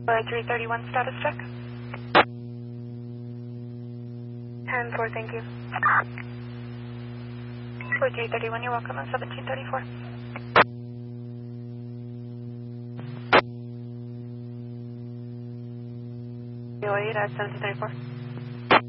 331 status check. 10-4, thank you. For 331, you're welcome on 1734. At 1734.